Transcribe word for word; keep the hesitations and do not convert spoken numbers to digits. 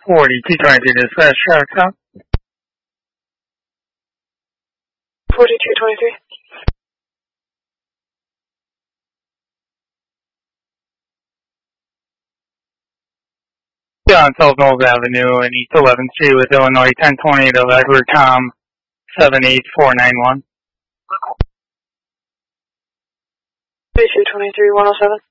forty-two twenty-three dispatch, traffic stop. forty-two twenty-three. On South Knowles Avenue and East eleventh Street with Illinois ten twenty to Edward Tom seven eight four nine one. forty-two twenty-three, one oh seven.